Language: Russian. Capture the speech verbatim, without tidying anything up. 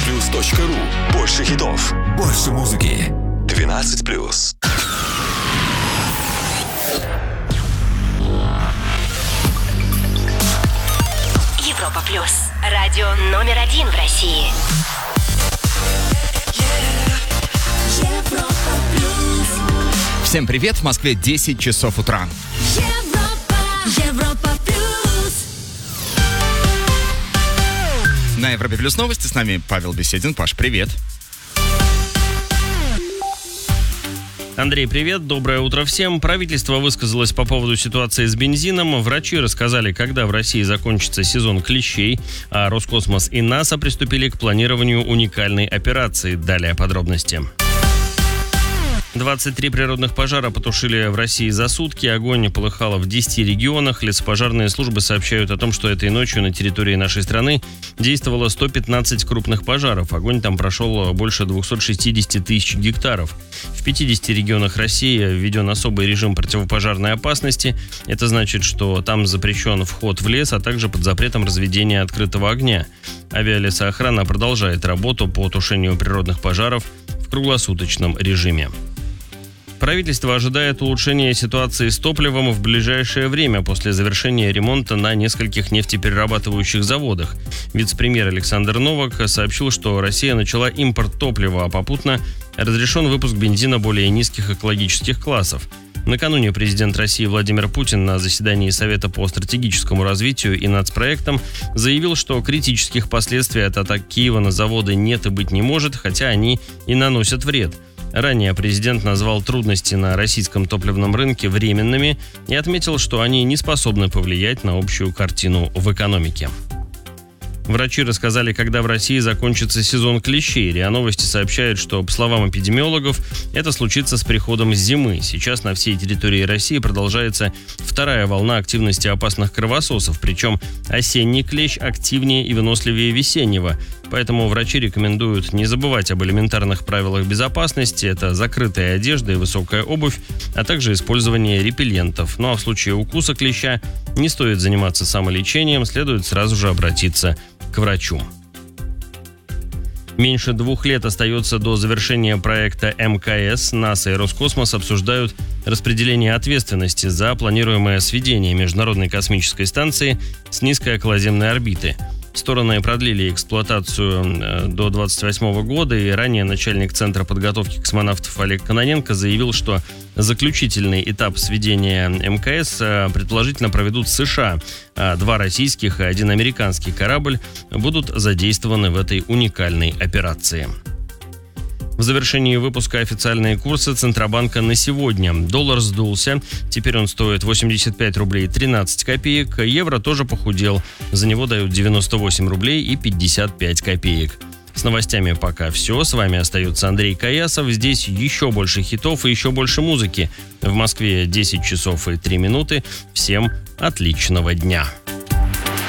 плюс точка ру. Больше хитов, больше музыки. двенадцать плюс. Европа плюс. Радио номер один в России. Европа плюс. Всем привет, в Москве десять часов утра. Европа, Европа плюс. На Европе плюс новости с нами Павел Беседин. Паш, привет. Андрей, привет, доброе утро всем. Правительство высказалось по поводу ситуации с бензином. Врачи рассказали, когда в России закончится сезон клещей, а Роскосмос и НАСА приступили к планированию уникальной операции. Далее подробности. двадцать три природных пожара потушили в России за сутки. Огонь полыхало в десяти регионах. Лесопожарные службы сообщают о том, что этой ночью на территории нашей страны действовало сто пятнадцать крупных пожаров. Огонь там прошел больше двести шестьдесят тысяч гектаров. В пятидесяти регионах России введен особый режим противопожарной опасности. Это значит, что там запрещен вход в лес, а также под запретом разведения открытого огня. Авиалесоохрана продолжает работу по тушению природных пожаров в круглосуточном режиме. Правительство ожидает улучшения ситуации с топливом в ближайшее время после завершения ремонта на нескольких нефтеперерабатывающих заводах. Вице-премьер Александр Новак сообщил, что Россия начала импорт топлива, а попутно разрешен выпуск бензина более низких экологических классов. Накануне президент России Владимир Путин на заседании Совета по стратегическому развитию и нацпроектам заявил, что критических последствий от атак Киева на заводы нет и быть не может, хотя они и наносят вред. Ранее президент назвал трудности на российском топливном рынке временными и отметил, что они не способны повлиять на общую картину в экономике. Врачи рассказали, когда в России закончится сезон клещей. РИА Новости сообщают, что, по словам эпидемиологов, это случится с приходом зимы. Сейчас на всей территории России продолжается вторая волна активности опасных кровососов, причем осенний клещ активнее и выносливее весеннего. Поэтому врачи рекомендуют не забывать об элементарных правилах безопасности. Это закрытая одежда и высокая обувь, а также использование репеллентов. Ну а в случае укуса клеща не стоит заниматься самолечением, следует сразу же обратиться к врачу. Меньше двух лет остается до завершения проекта эм ка эс. НАСА и Роскосмос обсуждают распределение ответственности за планируемое сведение Международной космической станции с низкой околоземной орбиты. Стороны продлили эксплуатацию до двадцать восьмого года, и ранее начальник Центра подготовки космонавтов Олег Кононенко заявил, что заключительный этап сведения эм ка эс предположительно проведут США, а два российских и один американский корабль будут задействованы в этой уникальной операции. В завершении выпуска официальные курсы Центробанка на сегодня. Доллар сдулся, теперь он стоит восемьдесят пять рублей тринадцать копеек. Евро тоже похудел, за него дают девяносто восемь рублей и пятьдесят пять копеек. С новостями пока все. С вами остается Андрей Каясов. Здесь еще больше хитов и еще больше музыки. В Москве десять часов и три минуты. Всем отличного дня.